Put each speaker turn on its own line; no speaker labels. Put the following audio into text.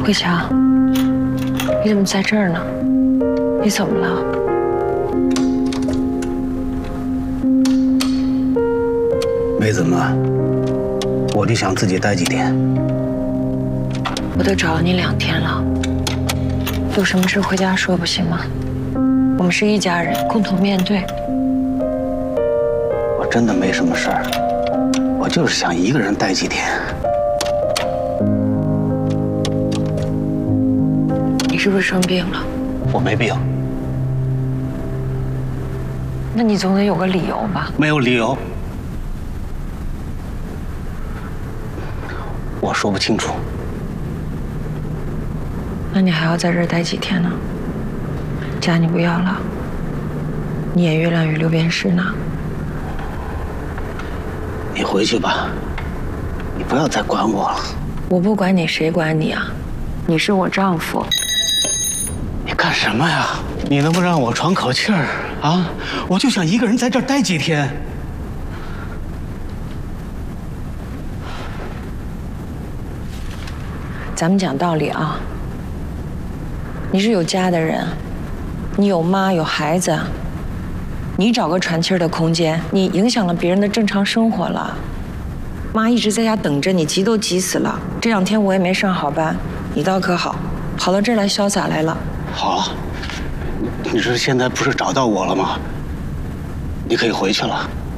桂强，你怎么在这儿呢？你怎么了？
没怎么，我就想自己待几天。
我都找了你2天了，有什么事回家说不行吗？我们是一家人，共同面对。
我真的没什么事儿，我就是想一个人待几天。
你是不是生病了？
我没病。
那你总得有个理由吧？
没有理由。我说不清楚。
那你还要在这儿待几天呢？家你不要了，你演月亮与六便士呢。
你回去吧，你不要再管我了。
我不管你，谁管你啊？你是我丈夫。
你干什么呀？你能不能让我喘口气儿啊？我就想一个人在这儿待几天。
咱们讲道理啊，你是有家的人，你有妈有孩子，你找个喘气儿的空间，你影响了别人的正常生活了。妈一直在家等着你，急都急死了。这2天我也没上好班，你倒可好，跑到这儿来潇洒来了。
好，你这现在不是找到我了吗？你可以回去了。